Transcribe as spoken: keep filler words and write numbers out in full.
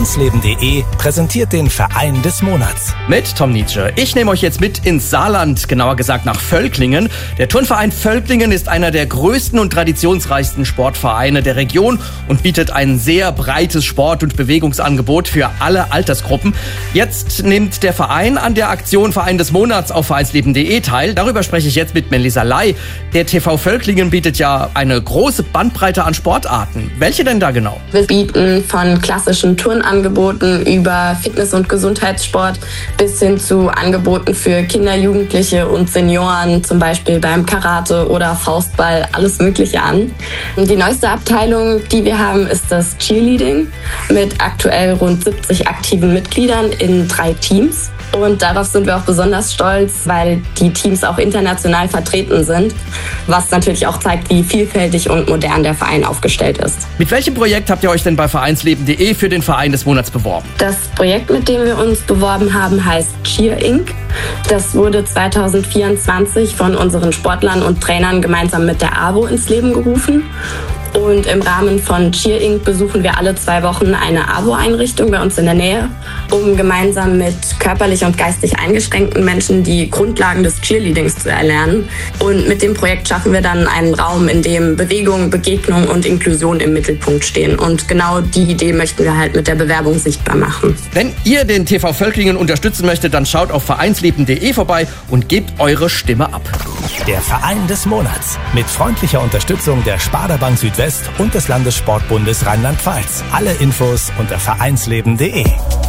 vereinsleben punkt de präsentiert den Verein des Monats. Mit Tom Nietzsche. Ich nehme euch jetzt mit ins Saarland, genauer gesagt nach Völklingen. Der Turnverein Völklingen ist einer der größten und traditionsreichsten Sportvereine der Region und bietet ein sehr breites Sport- und Bewegungsangebot für alle Altersgruppen. Jetzt nimmt der Verein an der Aktion Verein des Monats auf vereinsleben punkt de teil. Darüber spreche ich jetzt mit Melissa Ley. Der T V Völklingen bietet ja eine große Bandbreite an Sportarten. Welche denn da genau? Wir bieten von klassischen Turnangeboten über Fitness- und Gesundheitssport bis hin zu Angeboten für Kinder, Jugendliche und Senioren, zum Beispiel beim Karate oder Faustball, alles Mögliche an. Die neueste Abteilung, die wir haben, ist das Cheerleading mit aktuell rund siebzig aktiven Mitgliedern in drei Teams. Und darauf sind wir auch besonders stolz, weil die Teams auch international vertreten sind, was natürlich auch zeigt, wie vielfältig und modern der Verein aufgestellt ist. Mit welchem Projekt habt ihr euch denn bei vereinsleben punkt de für den Verein des Monats beworben? Das Projekt, mit dem wir uns beworben haben, heißt Cheer Incorporated. Das wurde zweitausendvierundzwanzig von unseren Sportlern und Trainern gemeinsam mit der A W O ins Leben gerufen. Und im Rahmen von Cheer Incorporated besuchen wir alle zwei Wochen eine A W O-Einrichtung bei uns in der Nähe, um gemeinsam mit körperlich und geistig eingeschränkten Menschen die Grundlagen des Cheerleadings zu erlernen. Und mit dem Projekt schaffen wir dann einen Raum, in dem Bewegung, Begegnung und Inklusion im Mittelpunkt stehen. Und genau die Idee möchten wir halt mit der Bewerbung sichtbar machen. Wenn ihr den T V Völklingen unterstützen möchtet, dann schaut auf vereinsleben punkt de vorbei und gebt eure Stimme ab. Der Verein des Monats mit freundlicher Unterstützung der Sparda Bank Südwest und des Landessportbundes Rheinland-Pfalz. Alle Infos unter vereinsleben punkt de.